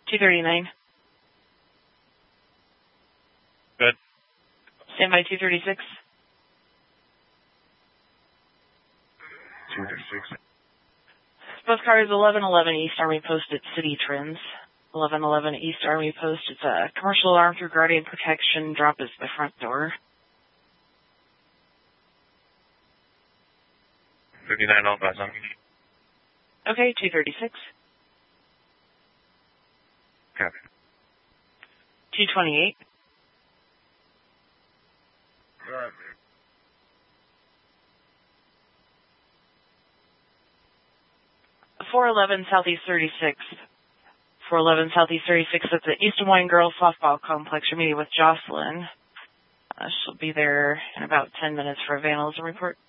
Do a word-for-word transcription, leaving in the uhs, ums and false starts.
two thirty-nine. Good. Stand by two thirty-six. two thirty-six. Both cars, eleven eleven East Army Post at City Trends. eleven eleven East Army Post. It's a commercial alarm through Guardian Protection. Drop is the front door. fifty-nine Alpha, son. Okay, two thirty-six. Copy. two twenty-eight. All right. four eleven Southeast thirty-sixth. four eleven Southeast thirty-sixth at the East Des Moines Girls Softball Complex. You're meeting with Jocelyn. Uh, she'll be there in about ten minutes for a vandalism report.